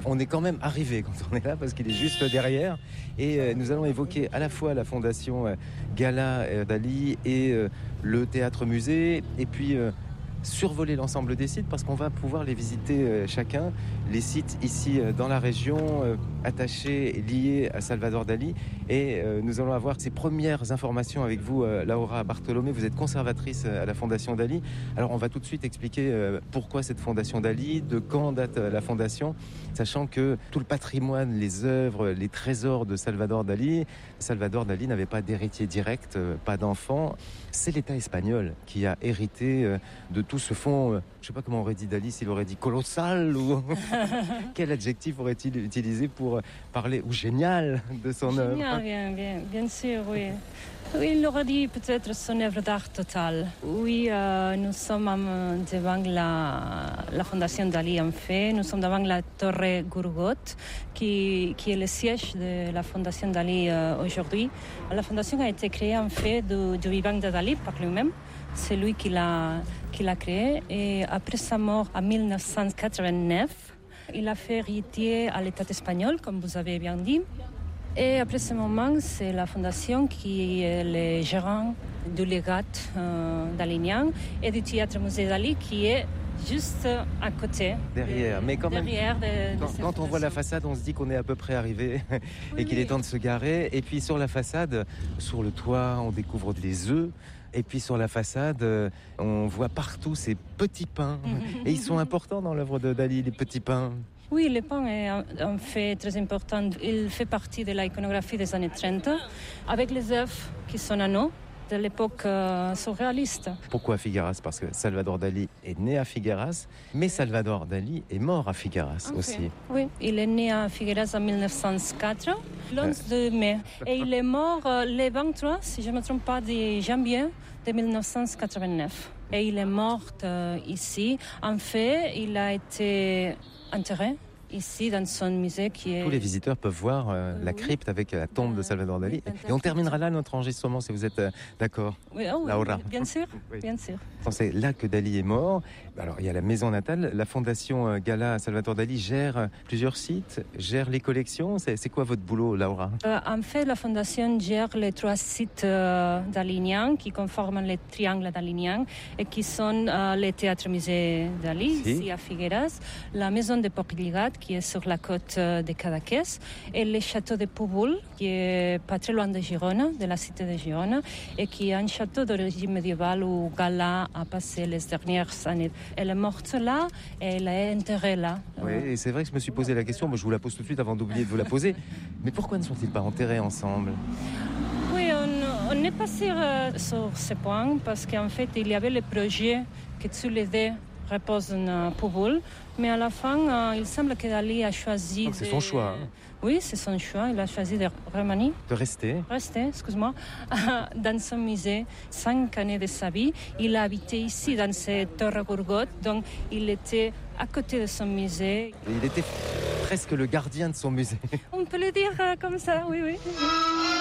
on est quand même arrivé quand on est là parce qu'il est juste derrière. Et nous allons évoquer à la fois la fondation Gala Dali et le théâtre-musée. Et puis survoler l'ensemble des sites parce qu'on va pouvoir les visiter chacun. Les sites ici dans la région attachés et liés à Salvador Dali. Et nous allons avoir ces premières informations avec vous, Laura Bartolomé. Vous êtes conservatrice à la Fondation Dali. Alors on va tout de suite expliquer pourquoi cette Fondation Dali, de quand date la Fondation, sachant que tout le patrimoine, les œuvres, les trésors de Salvador Dali n'avait pas d'héritier direct, pas d'enfant. C'est l'État espagnol qui a hérité de tout ce fonds. Je ne sais pas comment aurait dit Dali, s'il aurait dit colossal ou quel adjectif aurait-il utilisé pour parler, ou génial, de son œuvre. Génial, bien sûr, oui. Oui, il aurait dit peut-être son œuvre d'art totale. Oui, nous sommes devant la Fondation Dali, en fait. Nous sommes devant la Torre Gurgot, qui est le siège de la Fondation Dali aujourd'hui. La Fondation a été créée, en fait, du vivant de Dali par lui-même. C'est lui qui l'a créé. Et après sa mort en 1989, il a fait héritier à l'État espagnol, comme vous avez bien dit. Et après ce moment, c'est la Fondation qui est le gérant du légat dalinien et du théâtre-musée Dali qui est juste à côté. Derrière, mais quand même, quand on voit la façade, on se dit qu'on est à peu près arrivé et qu'il est temps de se garer. Et puis sur la façade, sur le toit, on découvre des œufs. Et puis sur la façade, on voit partout ces petits pins. Et ils sont importants dans l'œuvre de Dali, les petits pins. Oui, le pain est un fait très important. Il fait partie de l'iconographie des années 30, avec les œufs qui sont à nous, de l'époque surréaliste. Pourquoi Figueras ? Parce que Salvador Dali est né à Figueras, mais Salvador Dali est mort à Figueras aussi. Oui, il est né à Figueras en 1904, le 11 mai. Et il est mort le 23, si je ne me trompe pas, de janvier de 1989. Et il est mort ici. En fait, il a été enterré ici dans son musée qui est... Tous les visiteurs peuvent voir la crypte avec la tombe de Salvador Dali. Et on terminera là notre enregistrement si vous êtes d'accord. Oui, Laura. Bien sûr, Oui. bien sûr. C'est là que Dali est mort. Alors il y a la maison natale, la fondation Gala Salvador Dali gère plusieurs sites, gère les collections. C'est quoi votre boulot, Laura ? En fait, la fondation gère les 3 sites daliniens qui conforment les triangles daliniens et qui sont les théâtres-musées Dali, ici à Figueras, la maison de Portligat qui est sur la côte de Cadaqués et le château de Púbol qui est pas très loin de Girona, de la cité de Girona, et qui est un château d'origine médiévale où Gala a passé les dernières années. Elle est morte là et elle est enterrée là. Oui, et c'est vrai que je me suis posé la question, mais je vous la pose tout de suite avant d'oublier de vous la poser. Mais pourquoi ne sont-ils pas enterrés ensemble ? Oui, on n'est pas sûr sur ce point parce qu'en fait, il y avait le projet que tous les deux reposent en Púbol, mais à la fin, il semble que Dali a choisi... Donc c'est son choix. Hein. Oui, c'est son choix. Il a choisi de remanier. De rester, excuse-moi, dans son musée, 5 années de sa vie. Il a habité ici, dans cette Torre Gurgot, donc il était à côté de son musée. Et il était presque le gardien de son musée. On peut le dire comme ça, oui.